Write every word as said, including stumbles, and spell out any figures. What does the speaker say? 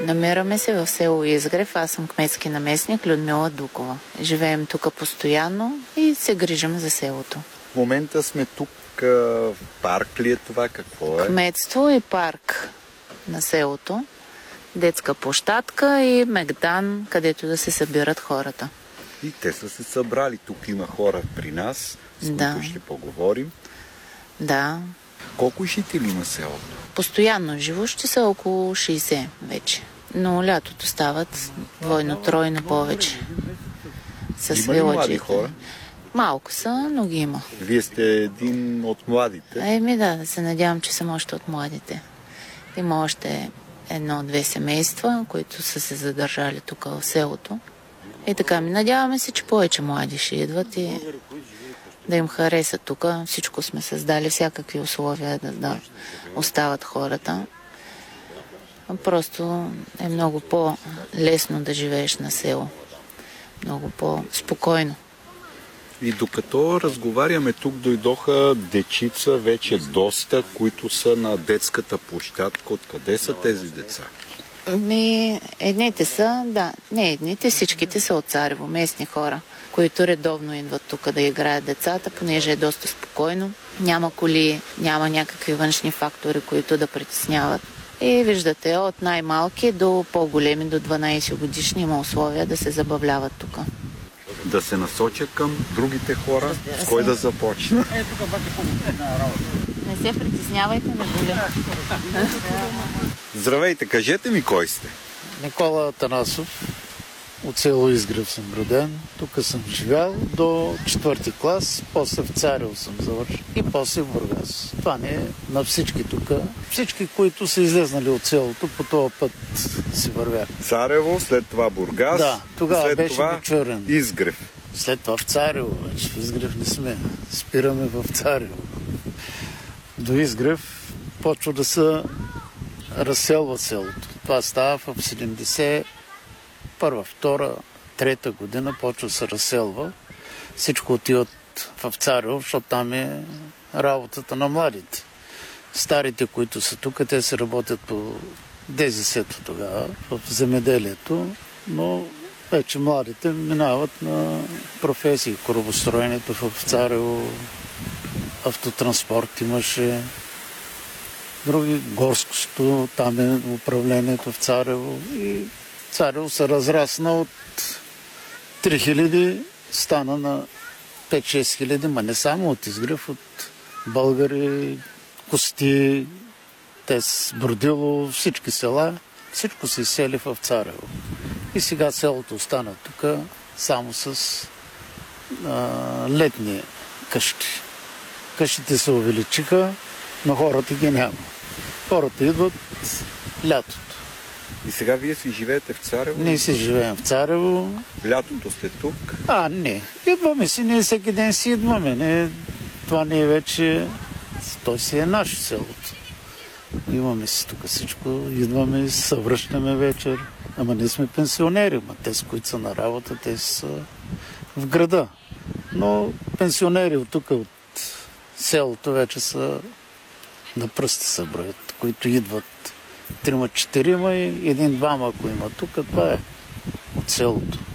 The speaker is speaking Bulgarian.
Намираме се в село Изгрев. Аз съм кметски наместник Людмила Дукова. Живеем тук постоянно и се грижим за селото. В момента сме тук. Парк ли е това? Какво е? Кметство и парк на селото. Детска площадка и мегдан, където да се събират хората. И те са се събрали. Тук има хора при нас, с да. които ще поговорим. Да. Колко жители има селото? Постоянно живущи са около шейсет вече. Но лятото стават двойно-тройно повече. С има ли млади хора? Малко са, но ги има. Вие сте един от младите? Еми да, да се надявам, че съм още от младите. Има още едно-две семейства, които са се задържали тук в селото. И така ми надяваме се, че повече млади ще идват и да им хареса тук. Всичко сме създали, всякакви условия да, да остават хората. Просто е много по-лесно да живееш на село. Много по-спокойно. И докато разговаряме тук, дойдоха дечица вече доста, които са на детската площадка. Откъде са тези деца? Ми, едните са, да, не едните, всичките са от Царево, местни хора, които редовно идват тук да играят децата, понеже е доста спокойно. Няма коли, няма някакви външни фактори, които да притесняват. И виждате, от най-малки до по-големи, до дванайсет годишни има условия да се забавляват тук. Да се насоча към другите хора, с кой да започне. Не се притеснявайте, не боля. Здравейте, кажете ми кой сте? Никола Атанасов, от село Изгрев съм роден. Тук съм живял до четвърти клас, после в Царево съм завършил и после в Бургас. Това не е на всички тук. Всички, които са излезнали от селото, по този път си вървят. Царево, след това Бургас, да, тогава след беше това Чурен. Изгрев. След това в Царево вече. В Изгрев не сме. Спираме в Царево. До Изгрев почва да се разселва селото. Това става в седемдесет първа, втора, трета година почва да се разселва. Всичко отиват в Царево, защото там е работата на младите. Старите, които са тук, те се работят по ДЗС-то тогава, в земеделието, но вече младите минават на професии. Корабостроенето в Царево, автотранспорт имаше, други, горското, там е управлението в Царево. И Царево се разрасна от три хиляди, стана на пет-шест хиляди, ма не само от Изгрев, от българи, Кости, Тес, Бродило, всички села, всичко се изсели в Царево. И сега селото остана тук само с а, летни къщи. Къщите се увеличиха, но хората ги няма. Хората идват лятото. И сега вие си живеете в Царево? Ние си живеем в Царево. Лятото сте тук? А, не. Идваме си, ние всеки ден си идваме. Не, това не е вече... Той си е наше селото. Имаме си тук всичко, идваме, се връщаме вечер. Ама ние сме пенсионери, ама те, с които са на работа, те са в града. Но пенсионери от тук, от селото, вече са на пръсти се броят, които идват трима-четирима и един-двама, ако има тук, това е от селото.